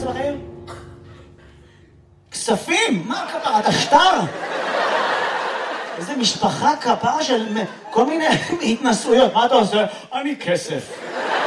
אצלכם? כספים? מה כפרה? אתה שטר? איזה משפחה כפרה של כל מיני התנסויות. מה אתה עושה? אני כסף.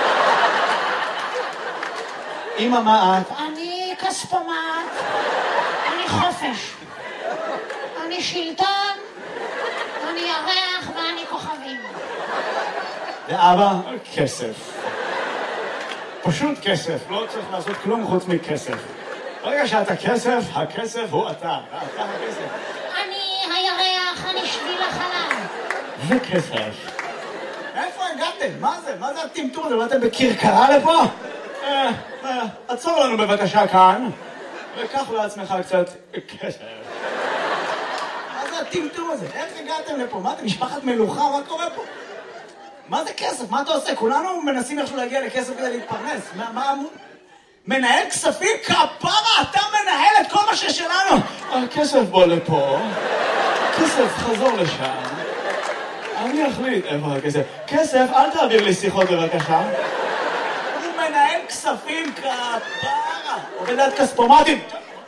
אמא, מה את? אני כספומט, אני חופש, אני שלטון, אני ירח ואני כוכבים. ואבא? כסף. פשוט כסף, לא צריך לעשות כלום חוץ מכסף. ברגע שאתה כסף, הכסף הוא אתה. אתה הכסף. אני הירח, אני שביל החלל. וכסף. איפה הגעתם? מה זה? מה זה הטמטום הזה? באתם בכרכרה לפה? עצור לנו בבקשה כאן, וקח לעצמך קצת כסף. מה זה הטמטום הזה? איך הגעתם לפה? מה אתם משפחת מלוכה? מה קורה פה? מה זה כסף? מה אתה עושה? כולנו מנסים איכשהו להגיע לכסף כדי להתפרנס. מה מנהל כספים? כפרה, אתה מנהל את כל מה ששלנו. הכסף בוא לפה. כסף, חזור לשם. אני אחליט איפה הכסף. כסף, אל תעביר לי שיחות בבקשה. הוא מנהל כספים, כפרה. עובד ליד כספומטים.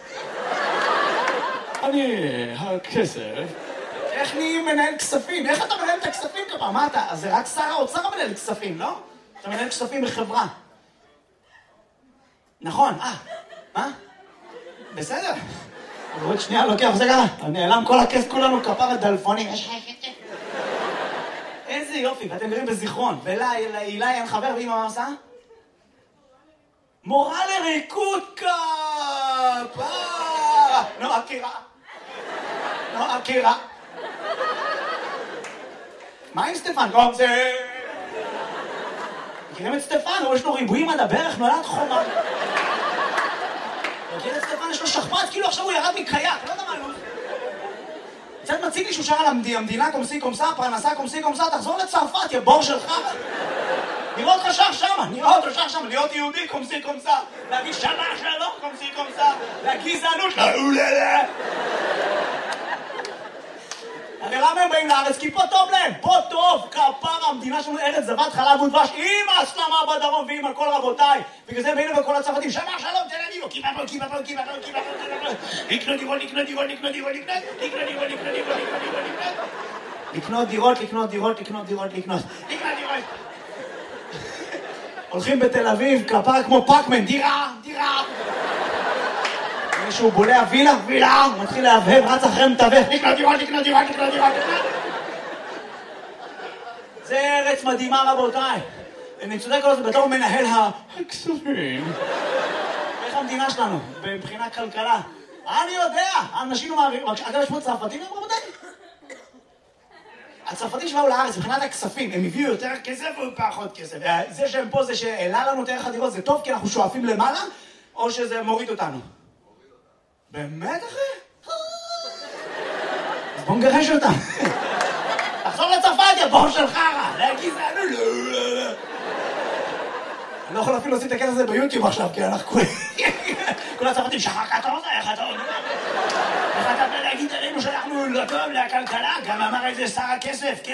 אני הכסף. איך נהיים מנהל כספים? איך אתה מנהל את הכספים כפרה? מה אתה? אז זה רק שר האוצר מנהל כספים, לא? אתה מנהל כספים בחברה. נכון, מה? בסדר. עוד שנייה לוקח, זה ככה. נעלם כל הכסף, כולנו כפרה דלפונים. איזה יופי, ואתם גרים בזיכרון. ואילי אין חבר, ואמא מה עושה? מורה לריקוד כפרה. נועה קירה. מה עם סטפן? זה... מכירים את סטפן? יש לו ריבועים עד הברך, נולד חומה. מכיר את סטפן? יש לו שכפ"ץ, כאילו עכשיו הוא ירד מקייק, לא יודע מה לא. קצת מציג לי שהוא שר על המדינה קומסי קומסה, פרנסה קומסי קומסה, תחזור לצרפת, יא בור שלך. נראה אותך שר שמה, להיות יהודי קומסי קומסה, להגיד שמה שלום קומסי קומסה, לגזענות, הרי למה הם באים לארץ? כי פה טוב להם, פה טוב, כפרה, המדינה שלנו ארץ זבת חלב ודבש, עם ההסלמה בדרום ועם הכל רבותיי. בגלל זה הם באים לכל הצרפתים, שמה שלום, תן לי, לקנות דירות. הולכים בתל אביב, כפרה כמו פאקמן, דירה. מישהו בולע וילה, הוא מתחיל להבהב, רץ אחרי מתווך, לקנות דירות. זה ארץ מדהימה רבותיי. אני צודק כל זה, בתור מנהל הכספים. איך המדינה שלנו, מבחינה כלכלה? אני יודע, אנשים מעבירים, אגב יש פה צרפתים, רבותיי? הצרפתים שבאו לארץ, מבחינת הכספים, הם הביאו יותר כסף או פחות כסף? זה שהם פה, זה שהעלה לנו את ערך הדירות, זה טוב כי אנחנו שואפים למעלה, או שזה מוריד אותנו? באמת אחי? אז בוא נגרש אותם. תחזור לצרפת, יא בור של חרא. לגזענות. אני לא יכול אפילו להוציא את הכסף הזה ביוטיוב עכשיו, כי אנחנו כל הצרפתים שחקת אותה, איך אתה להגיד עלינו שאנחנו לא טוב לכלכלה, גם אמר איזה שר הכסף.